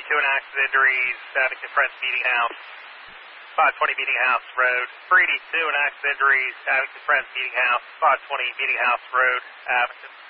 and accident injuries, Abington Friends Meeting House, 520 Meeting House Road. 382 and accident injuries, Abington Friends Meeting House, 520 Meeting House Road, Abington.